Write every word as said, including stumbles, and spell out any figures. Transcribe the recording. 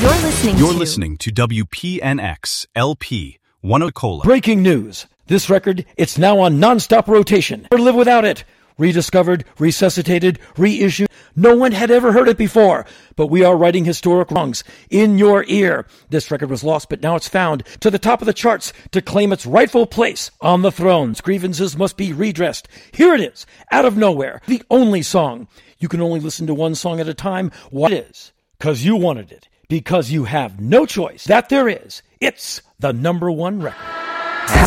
You're listening You're to... listening to W P N X L P Wanacola. Breaking news. This record, it's now on non-stop rotation. Never live without it. Rediscovered, resuscitated, reissued. No one had ever heard it before, but we are writing historic wrongs in your ear. This record was lost, but now it's found to the top of the charts to claim its rightful place on the thrones. Grievances must be redressed. Here it is, out of nowhere, the only song. You can only listen to one song at a time. What is? Because you wanted it. Because you have no choice. That there is. It's the number one record.